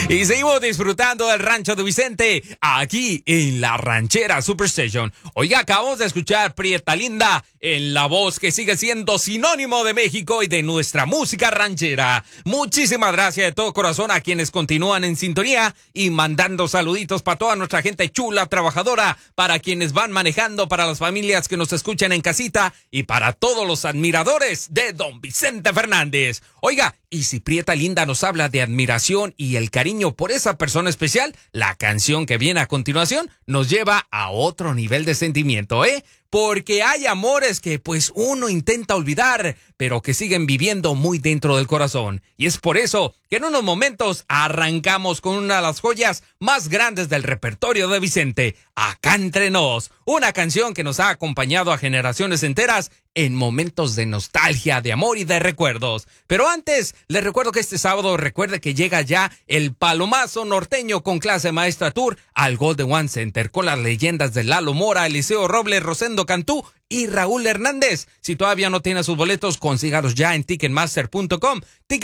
Y seguimos disfrutando del Rancho de Vicente, aquí en la Ranchera Superstation. Oiga, acabamos de escuchar Prieta Linda en la voz que sigue siendo sinónimo de México y de nuestra música ranchera. Muchísimas gracias de todo corazón a quienes continúan en sintonía y mandando saluditos para toda nuestra gente chula, trabajadora, para quienes van manejando, para las familias que nos escuchan en casita y para todos los admiradores de Don Vicente Fernández. Oiga, y si Prieta Linda nos habla de admiración y el cariño por esa persona especial, la canción que viene a continuación nos lleva a otro nivel de sentimiento, Porque hay amores que pues uno intenta olvidar, pero que siguen viviendo muy dentro del corazón. Y es por eso que en unos momentos arrancamos con una de las joyas más grandes del repertorio de Vicente, Acá Entre Nos, una canción que nos ha acompañado a generaciones enteras en momentos de nostalgia, de amor y de recuerdos. Pero antes, les recuerdo que este sábado, recuerde que llega ya el Palomazo Norteño con clase maestra tour al Golden One Center con las leyendas de Lalo Mora, Eliseo Robles, Rosendo Cantú y Raúl Hernández. Si todavía no tiene sus boletos, consígalos ya en Ticketmaster.com,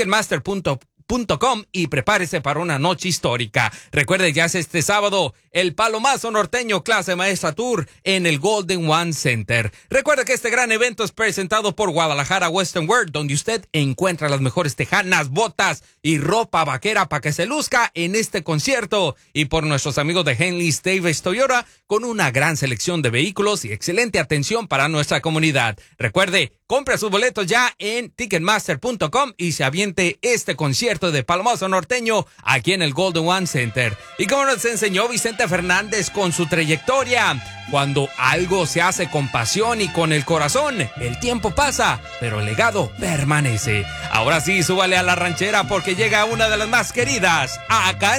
y prepárese para una noche histórica. Recuerde, ya es este sábado el Palomazo Norteño Clase Maestra Tour en el Golden One Center. Recuerde que este gran evento es presentado por Guadalajara Western Wear, donde usted encuentra las mejores tejanas, botas y ropa vaquera para que se luzca en este concierto, y por nuestros amigos de Henley Davis Toyota, con una gran selección de vehículos y excelente atención para nuestra comunidad. Recuerde, compre sus boletos ya en Ticketmaster.com y se aviente este concierto de Palomazo Norteño aquí en el Golden One Center. Y como nos enseñó Vicente Fernández con su trayectoria, cuando algo se hace con pasión y con el corazón, el tiempo pasa, pero el legado permanece. Ahora sí, súbale a la ranchera porque llega una de las más queridas, Acá